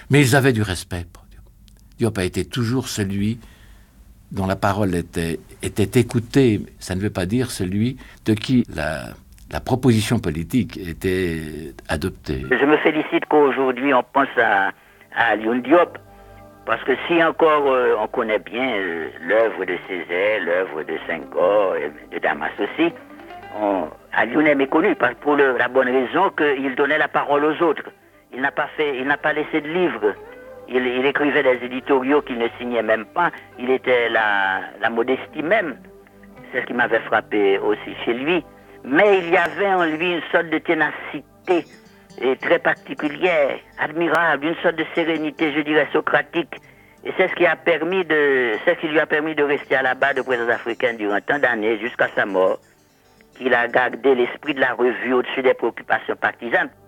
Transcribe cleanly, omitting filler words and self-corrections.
Mais ils avaient du respect pour Diop. Diop a été toujours celui dont la parole était écoutée. Ça ne veut pas dire celui de qui la proposition politique était adoptée. Je me félicite qu'aujourd'hui on pense à Alioune Diop, parce que si encore on connaît bien l'œuvre de Césaire, l'œuvre de Senghor, de Damas aussi, Alioune est méconnu pour la bonne raison qu'il donnait la parole aux autres. Il n'a pas laissé de livres. Il écrivait des éditoriaux qu'il ne signait même pas. Il était la modestie même. C'est ce qui m'avait frappé aussi chez lui. Mais il y avait en lui une sorte de ténacité très particulière, admirable, une sorte de sérénité, je dirais, socratique. Et c'est ce qui lui a permis de rester à la barre de présence africaine durant tant d'années, jusqu'à sa mort, qu'il a gardé l'esprit de la revue au-dessus des préoccupations partisanes.